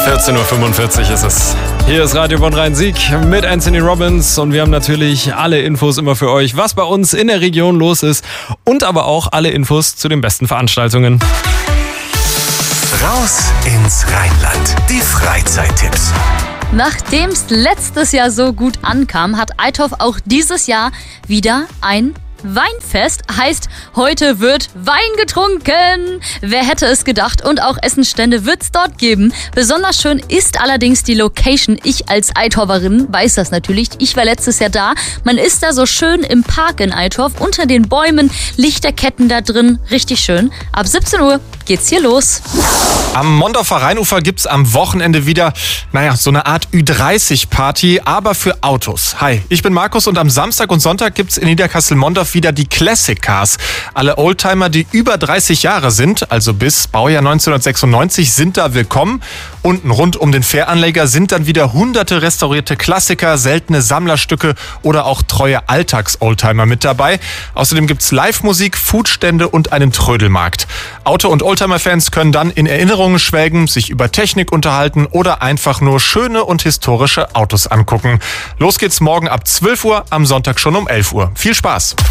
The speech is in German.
14.45 Uhr ist es. Hier ist Radio Bonn Rhein-Sieg mit Anthony Robbins und wir haben natürlich alle Infos immer für euch, was bei uns in der Region los ist und aber auch alle Infos zu den besten Veranstaltungen. Raus ins Rheinland. Die Freizeittipps. Nachdem es letztes Jahr so gut ankam, hat Eitorf auch dieses Jahr wieder ein Weinfest. Heißt, heute wird Wein getrunken. Wer hätte es gedacht? Und auch Essensstände wird es dort geben. Besonders schön ist allerdings die Location. Ich als Eitorferin weiß das natürlich. Ich war letztes Jahr da. Man ist da so schön im Park in Eitorf. Unter den Bäumen, Lichterketten da drin. Richtig schön. Ab 17 Uhr geht's hier los. Am Mondorfer Rheinufer gibt's am Wochenende wieder, so eine Art Ü30-Party, aber für Autos. Hi, ich bin Markus und am Samstag und Sonntag gibt's in Niederkassel-Mondorf wieder die Classic Cars. Alle Oldtimer, die über 30 Jahre sind, also bis Baujahr 1996, sind da willkommen. Unten rund um den Fähranleger sind dann wieder hunderte restaurierte Klassiker, seltene Sammlerstücke oder auch treue Alltags-Oldtimer mit dabei. Außerdem gibt's Live-Musik, Foodstände und einen Trödelmarkt. Auto- und Oldtimer-Fans können dann in Erinnerungen schwelgen, sich über Technik unterhalten oder einfach nur schöne und historische Autos angucken. Los geht's morgen ab 12 Uhr, am Sonntag schon um 11 Uhr. Viel Spaß!